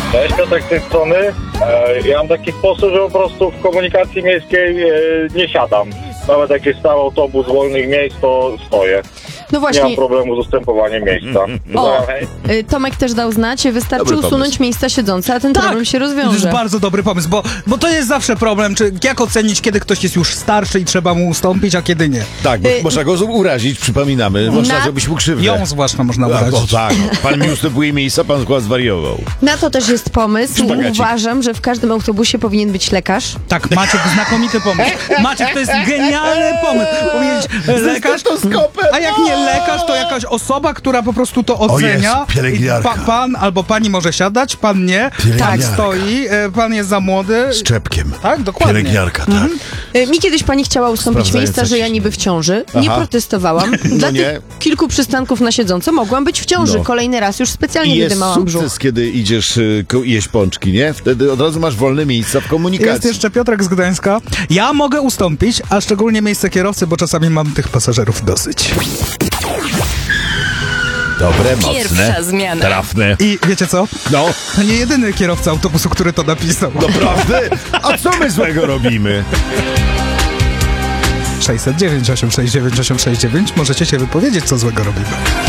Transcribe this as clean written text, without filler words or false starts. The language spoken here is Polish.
Cześć, Piotrek z tej strony. Ja mam taki sposób, że po prostu w komunikacji miejskiej nie siadam. Nawet jak jest stały autobus wolnych miejsc, to stoję. No właśnie. Nie mam problemu z ustępowaniem miejsca. O, Tomek też dał znać, wystarczy Dobry usunąć pomysł. miejsca siedzące, a ten problem się To jest rozwiąże. bardzo dobry pomysł, bo to jest zawsze problem, jak ocenić, kiedy ktoś jest już starszy i trzeba mu ustąpić, a kiedy nie. Tak, bo można go urazić, przypominamy. Można zrobić mu krzywdę. Ją zwłaszcza można A, bo urazić. tak, pan mi ustępuje miejsca, pan chyba zwariował. Na to też jest pomysł. Szpagacik. Uważam, że w każdym autobusie powinien być lekarz. Tak, Maciek, znakomity pomysł. Maciek, to jest genialny pomysł. Powiedzieć lekarz, a jak nie lekarz, to jakaś osoba, która po prostu to ocenia. Jezu, pielęgniarka. Pan albo pani może siadać, pan nie. Pielęgniarka. Tak stoi, pan jest za młody. Z czepkiem. Tak, dokładnie. Pielęgniarka, tak. Mi kiedyś pani chciała ustąpić Sprawdzająca miejsca, że ja ciśnienie. niby w ciąży. Nie Aha. protestowałam. Dla nie. tych kilku przystanków na siedząco mogłam być w ciąży. No. Kolejny raz już specjalnie I jest wydymałam brzuch. sukces, kiedy idziesz jeść pączki, nie? Wtedy od razu masz wolne miejsca w komunikacji. Jest jeszcze Piotrek z Gdańska. Ja mogę ustąpić, a szczególnie miejsce kierowcy, bo czasami mam tych pasażerów dosyć. Dobre, mocne, Pierwsza zmiana. trafne. I wiecie co? No, To nie jedyny kierowca autobusu, który to napisał. naprawdę? A co my złego robimy? 609 869 869. Możecie się wypowiedzieć, co złego robimy.